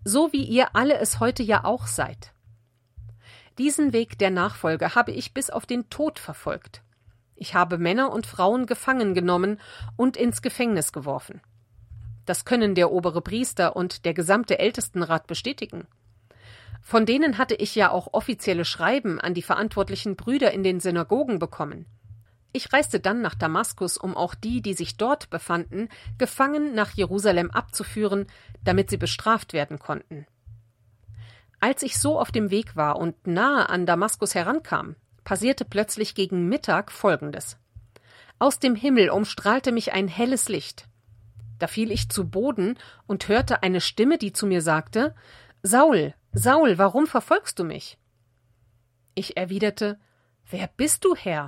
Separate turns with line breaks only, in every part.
so wie ihr alle es heute ja auch seid. Diesen Weg der Nachfolge habe ich bis auf den Tod verfolgt. Ich habe Männer und Frauen gefangen genommen und ins Gefängnis geworfen. Das können der obere Priester und der gesamte Ältestenrat bestätigen. Von denen hatte ich ja auch offizielle Schreiben an die verantwortlichen Brüder in den Synagogen bekommen. Ich reiste dann nach Damaskus, um auch die sich dort befanden, gefangen nach Jerusalem abzuführen, damit sie bestraft werden konnten. Als ich so auf dem Weg war und nahe an Damaskus herankam, passierte plötzlich gegen Mittag Folgendes. Aus dem Himmel umstrahlte mich ein helles Licht. Da fiel ich zu Boden und hörte eine Stimme, die zu mir sagte: »Saul, Saul, warum verfolgst du mich?« Ich erwiderte: »Wer bist du, Herr?«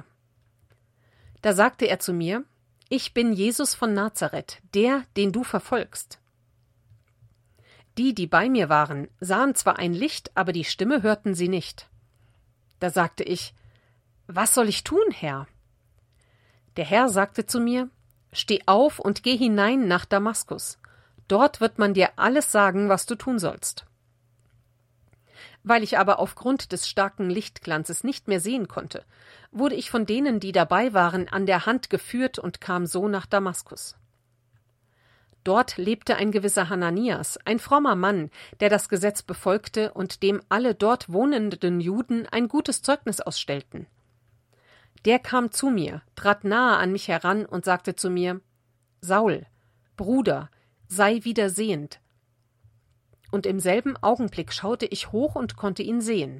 Da sagte er zu mir: »Ich bin Jesus von Nazareth, der, den du verfolgst.« Die bei mir waren, sahen zwar ein Licht, aber die Stimme hörten sie nicht. Da sagte ich: »Was soll ich tun, Herr?« Der Herr sagte zu mir: »Steh auf und geh hinein nach Damaskus. Dort wird man dir alles sagen, was du tun sollst.« Weil ich aber aufgrund des starken Lichtglanzes nicht mehr sehen konnte, wurde ich von denen, die dabei waren, an der Hand geführt und kam so nach Damaskus. Dort lebte ein gewisser Hananias, ein frommer Mann, der das Gesetz befolgte und dem alle dort wohnenden Juden ein gutes Zeugnis ausstellten. Der kam zu mir, trat nahe an mich heran und sagte zu mir: »Saul, Bruder, sei wieder sehend.« Und im selben Augenblick schaute ich hoch und konnte ihn sehen.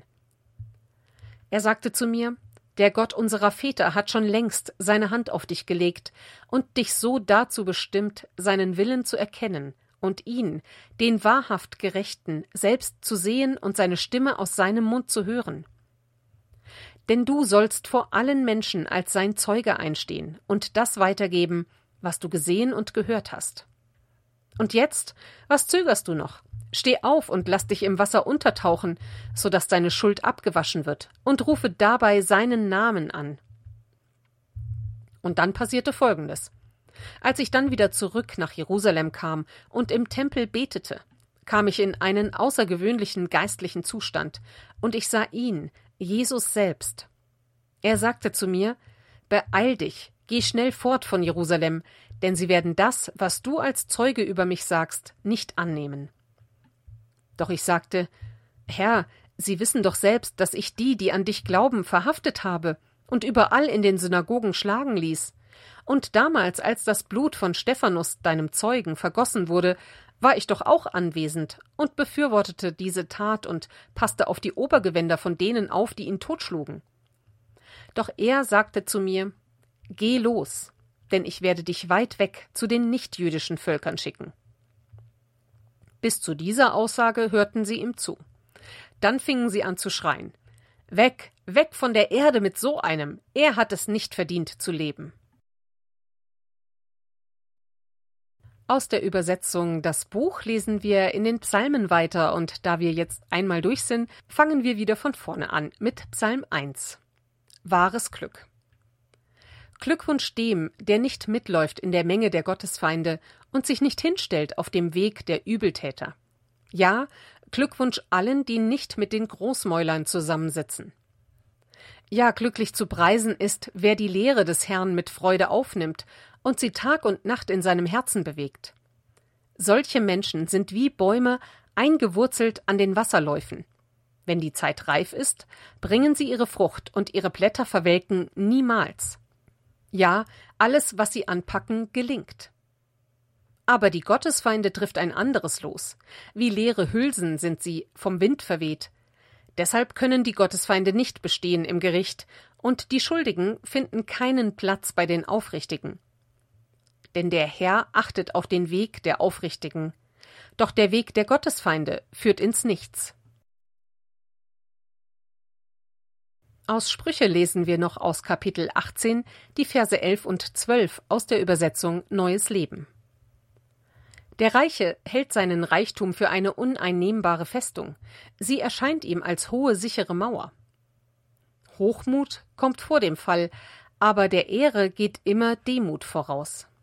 Er sagte zu mir: »Der Gott unserer Väter hat schon längst seine Hand auf dich gelegt und dich so dazu bestimmt, seinen Willen zu erkennen und ihn, den wahrhaft Gerechten, selbst zu sehen und seine Stimme aus seinem Mund zu hören. Denn du sollst vor allen Menschen als sein Zeuge einstehen und das weitergeben, was du gesehen und gehört hast. Und jetzt, was zögerst du noch? Steh auf und lass dich im Wasser untertauchen, so dass deine Schuld abgewaschen wird, und rufe dabei seinen Namen an.« Und dann passierte Folgendes. Als ich dann wieder zurück nach Jerusalem kam und im Tempel betete, kam ich in einen außergewöhnlichen geistlichen Zustand, und ich sah ihn, Jesus selbst. Er sagte zu mir: »Beeil dich, geh schnell fort von Jerusalem, denn sie werden das, was du als Zeuge über mich sagst, nicht annehmen.« Doch ich sagte: »Herr, Sie wissen doch selbst, dass ich die an dich glauben, verhaftet habe und überall in den Synagogen schlagen ließ. Und damals, als das Blut von Stephanus, deinem Zeugen, vergossen wurde, war ich doch auch anwesend und befürwortete diese Tat und passte auf die Obergewänder von denen auf, die ihn totschlugen. Doch er sagte zu mir: »Geh los, denn ich werde dich weit weg zu den nichtjüdischen Völkern schicken.« Bis zu dieser Aussage hörten sie ihm zu. Dann fingen sie an zu schreien: »Weg, weg von der Erde mit so einem! Er hat es nicht verdient zu leben!« Aus der Übersetzung Das Buch lesen wir in den Psalmen weiter, und da wir jetzt einmal durch sind, fangen wir wieder von vorne an mit Psalm 1. Wahres Glück. Glückwunsch dem, der nicht mitläuft in der Menge der Gottesfeinde und sich nicht hinstellt auf dem Weg der Übeltäter. Ja, Glückwunsch allen, die nicht mit den Großmäulern zusammensitzen. Ja, glücklich zu preisen ist, wer die Lehre des Herrn mit Freude aufnimmt und sie Tag und Nacht in seinem Herzen bewegt. Solche Menschen sind wie Bäume eingewurzelt an den Wasserläufen. Wenn die Zeit reif ist, bringen sie ihre Frucht und ihre Blätter verwelken niemals. Ja, alles, was sie anpacken, gelingt. Aber die Gottesfeinde trifft ein anderes Los. Wie leere Hülsen sind sie, vom Wind verweht. Deshalb können die Gottesfeinde nicht bestehen im Gericht, und die Schuldigen finden keinen Platz bei den Aufrichtigen. Denn der Herr achtet auf den Weg der Aufrichtigen, doch der Weg der Gottesfeinde führt ins Nichts. Aus Sprüche lesen wir noch aus Kapitel 18, die Verse 11 und 12 aus der Übersetzung Neues Leben. Der Reiche hält seinen Reichtum für eine uneinnehmbare Festung. Sie erscheint ihm als hohe, sichere Mauer. Hochmut kommt vor dem Fall, aber der Ehre geht immer Demut voraus.